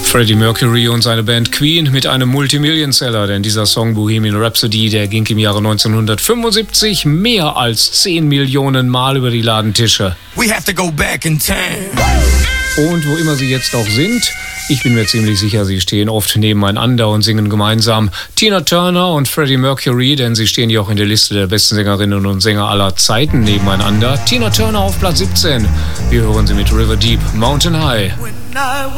Freddie Mercury und seine Band Queen mit einem Multimillion-Seller, denn dieser Song Bohemian Rhapsody, der ging im Jahre 1975 mehr als 10 Millionen Mal über die Ladentische. We have to go back in time. Und wo immer sie jetzt auch sind, ich bin mir ziemlich sicher, sie stehen oft nebeneinander und singen gemeinsam Tina Turner und Freddie Mercury, denn sie stehen ja auch in der Liste der besten Sängerinnen und Sänger aller Zeiten nebeneinander. Tina Turner auf Platz 17. Wir hören sie mit River Deep, Mountain High.